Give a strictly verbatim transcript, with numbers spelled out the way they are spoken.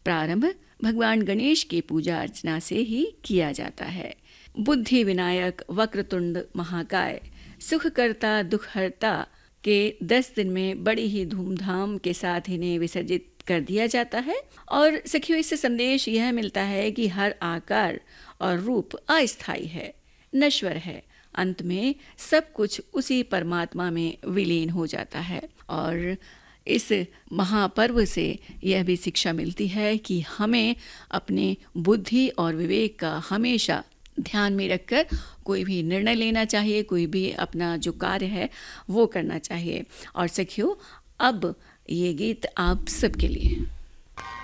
प्रारंभ भगवान गणेश की पूजा अर्चना से ही किया जाता है। बुद्धि विनायक वक्रतुंड महाकाय सुखकर्ता दुखहर्ता के दस दिन में बड़ी ही धूमधाम के साथ इन्हें विसर्जित कर दिया जाता है। और सखियों, इससे संदेश यह मिलता है कि हर आकार और रूप अस्थायी है, नश्वर है। अंत में सब कुछ उसी परमात्मा में विलीन हो जाता है। और इस महापर्व से यह भी शिक्षा मिलती है कि हमें अपने बुद्धि और विवेक का हमेशा ध्यान में रखकर कोई भी निर्णय लेना चाहिए, कोई भी अपना जो कार्य है वो करना चाहिए। और सखियों, अब ये गीत आप सबके लिए।